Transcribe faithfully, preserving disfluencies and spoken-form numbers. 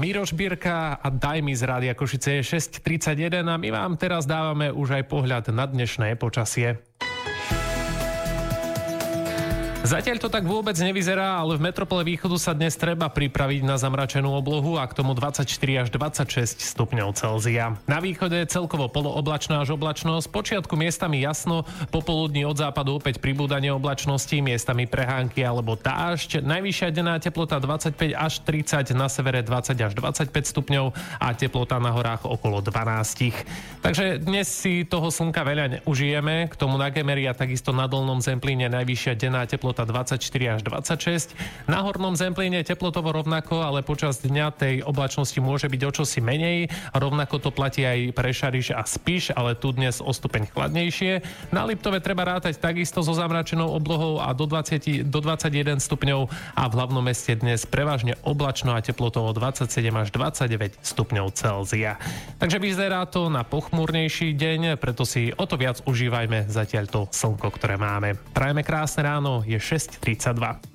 Miroš Birka a Daj mi z Rádia Košice je šesť tridsaťjeden a my vám teraz dávame už aj pohľad na dnešné počasie. Zatiaľ to tak vôbec nevyzerá, ale v metropole východu sa dnes treba pripraviť na zamračenú oblohu a k tomu dvadsaťštyri až dvadsaťšesť stupňov Celzia. Na východe je celkovo polooblačná až oblačnosť, počiatku miestami jasno, popoludní od západu opäť pribúdanie oblačnosti, miestami prehánky alebo dážď. Najvyššia denná teplota dvadsaťpäť až tridsať, na severe dvadsať až dvadsaťpäť stupňov a teplota na horách okolo dvanásť. Takže dnes si toho slnka veľa užijeme, k tomu na Gemeri a takisto na Dolnom Zemplíne najvyššia denná teplota dvadsaťštyri až dvadsaťšesť. Na Hornom Zemplíne teplotovo rovnako, ale počas dňa tej oblačnosti môže byť o čosi menej. Rovnako to platí aj pre Šariš a Spiš, ale tu dnes o stupeň chladnejšie. Na Liptove treba rátať takisto so zamračenou oblohou a do dvadsať do dvadsaťjeden stupňov a v hlavnom meste dnes prevažne oblačno a teplotovo dvadsaťsedem až dvadsaťdeväť stupňov Celzia. Takže vyzerá to na pochmúrnejší deň, preto si o to viac užívajme zatiaľ to slnko, ktoré máme. Prajeme krásne ráno, je šesť tridsaťdva.